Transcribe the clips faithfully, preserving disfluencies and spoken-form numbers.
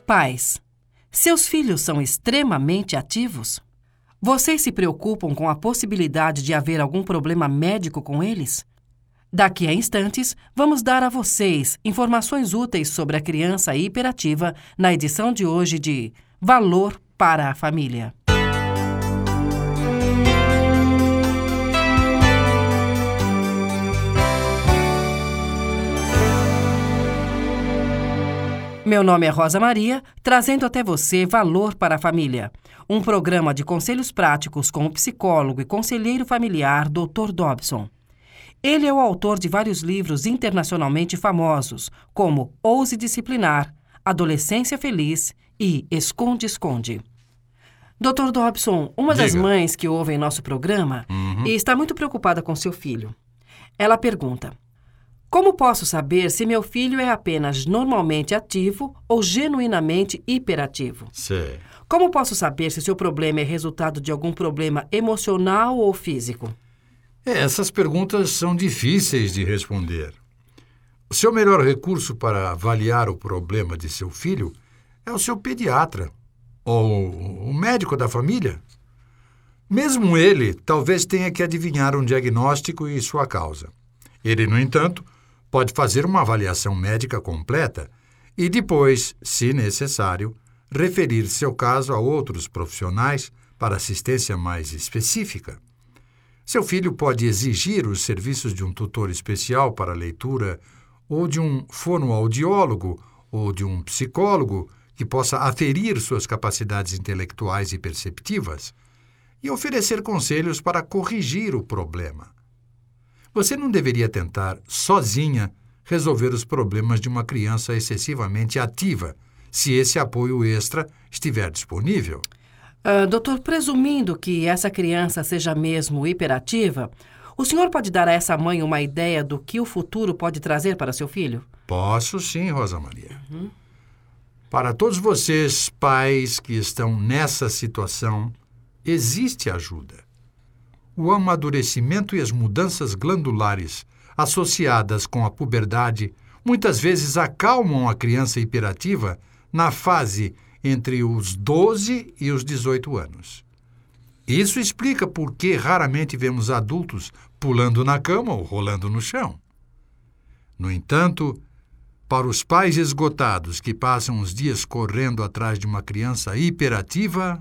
Pais, seus filhos são extremamente ativos? Vocês se preocupam com a possibilidade de haver algum problema médico com eles? Daqui a instantes, vamos dar a vocês informações úteis sobre a criança hiperativa na edição de hoje de Valor para a Família. Meu nome é Rosa Maria, trazendo até você Valor para a Família, um programa de conselhos práticos com o psicólogo e conselheiro familiar doutor Dobson. Ele é o autor de vários livros internacionalmente famosos, como Ouse Disciplinar, Adolescência Feliz e Esconde-Esconde. doutor Dobson, uma Diga. das mães que ouvem nosso programa Uhum. está muito preocupada com seu filho. Ela pergunta: como posso saber se meu filho é apenas normalmente ativo ou genuinamente hiperativo? Sei. Como posso saber se seu problema é resultado de algum problema emocional ou físico? É, essas perguntas são difíceis de responder. O seu melhor recurso para avaliar o problema de seu filho é o seu pediatra ou o médico da família. Mesmo ele, talvez tenha que adivinhar um diagnóstico e sua causa. Ele, no entanto, pode fazer uma avaliação médica completa e depois, se necessário, referir seu caso a outros profissionais para assistência mais específica. Seu filho pode exigir os serviços de um tutor especial para leitura ou de um fonoaudiólogo ou de um psicólogo que possa aferir suas capacidades intelectuais e perceptivas e oferecer conselhos para corrigir o problema. Você não deveria tentar, sozinha, resolver os problemas de uma criança excessivamente ativa, se esse apoio extra estiver disponível. Uh, doutor, presumindo que essa criança seja mesmo hiperativa, o senhor pode dar a essa mãe uma ideia do que o futuro pode trazer para seu filho? Posso sim, Rosa Maria. Uhum. Para todos vocês, pais que estão nessa situação, existe ajuda. O amadurecimento e as mudanças glandulares associadas com a puberdade muitas vezes acalmam a criança hiperativa na fase entre os doze e os dezoito anos. Isso explica por que raramente vemos adultos pulando na cama ou rolando no chão. No entanto, para os pais esgotados que passam os dias correndo atrás de uma criança hiperativa,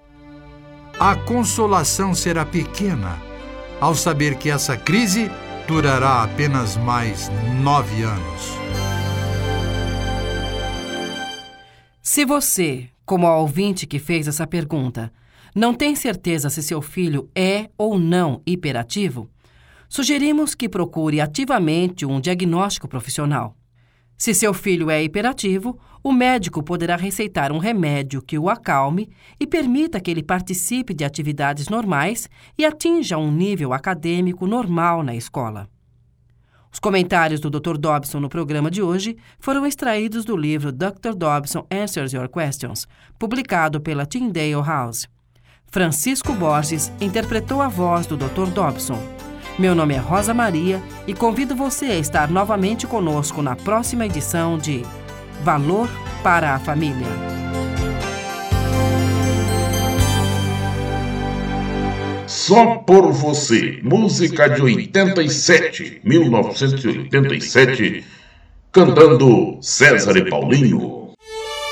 a consolação será pequena ao saber que essa crise durará apenas mais nove anos. Se você, como a ouvinte que fez essa pergunta, não tem certeza se seu filho é ou não hiperativo, sugerimos que procure ativamente um diagnóstico profissional. Se seu filho é hiperativo, o médico poderá receitar um remédio que o acalme e permita que ele participe de atividades normais e atinja um nível acadêmico normal na escola. Os comentários do doutor Dobson no programa de hoje foram extraídos do livro doutor Dobson Answers Your Questions, publicado pela Tyndale House. Francisco Borges interpretou a voz do doutor Dobson. Meu nome é Rosa Maria e convido você a estar novamente conosco na próxima edição de Valor para a Família. Só por você, música de oitenta e sete, mil novecentos e oitenta e sete, cantando César e Paulinho.